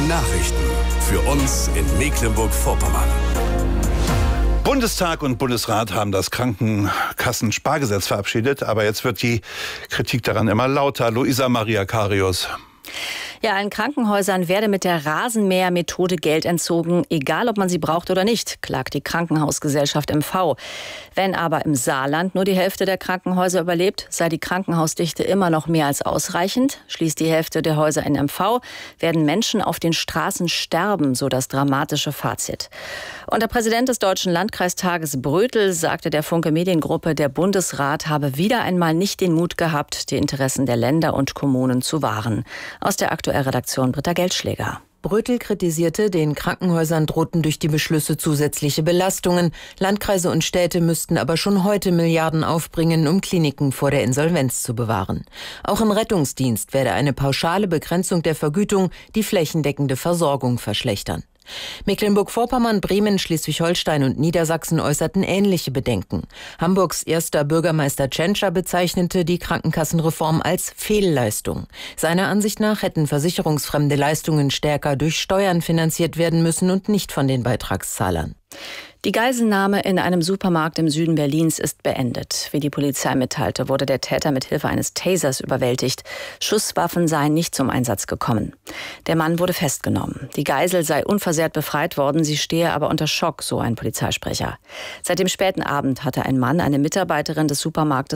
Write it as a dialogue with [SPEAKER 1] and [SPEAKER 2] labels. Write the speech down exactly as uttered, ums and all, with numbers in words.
[SPEAKER 1] Nachrichten für uns in Mecklenburg-Vorpommern.
[SPEAKER 2] Bundestag und Bundesrat haben das Krankenkassenspargesetz verabschiedet, aber jetzt wird die Kritik daran immer lauter. Luisa Maria Karius.
[SPEAKER 3] Ja, allen Krankenhäusern werde mit der Rasenmäher-Methode Geld entzogen, egal ob man sie braucht oder nicht, klagt die Krankenhausgesellschaft M V. Wenn aber im Saarland nur die Hälfte der Krankenhäuser überlebt, sei die Krankenhausdichte immer noch mehr als ausreichend. Schließt die Hälfte der Häuser in M V, werden Menschen auf den Straßen sterben, so das dramatische Fazit. Und der Präsident des Deutschen Landkreistages Brötel sagte der Funke Mediengruppe, der Bundesrat habe wieder einmal nicht den Mut gehabt, die Interessen der Länder und Kommunen zu wahren. Aus der Aktuellredaktion Britta Geldschläger.
[SPEAKER 4] Brötel kritisierte, den Krankenhäusern drohten durch die Beschlüsse zusätzliche Belastungen. Landkreise und Städte müssten aber schon heute Milliarden aufbringen, um Kliniken vor der Insolvenz zu bewahren. Auch im Rettungsdienst werde eine pauschale Begrenzung der Vergütung die flächendeckende Versorgung verschlechtern. Mecklenburg-Vorpommern, Bremen, Schleswig-Holstein und Niedersachsen äußerten ähnliche Bedenken. Hamburgs erster Bürgermeister Tschentscher bezeichnete die Krankenkassenreform als Fehlleistung. Seiner Ansicht nach hätten versicherungsfremde Leistungen stärker durch Steuern finanziert werden müssen und nicht von den Beitragszahlern.
[SPEAKER 3] Die Geiselnahme in einem Supermarkt im Süden Berlins ist beendet. Wie die Polizei mitteilte, wurde der Täter mit Hilfe eines Tasers überwältigt. Schusswaffen seien nicht zum Einsatz gekommen. Der Mann wurde festgenommen. Die Geisel sei unversehrt befreit worden, sie stehe aber unter Schock, so ein Polizeisprecher. Seit dem späten Abend hatte ein Mann eine Mitarbeiterin des Supermarktes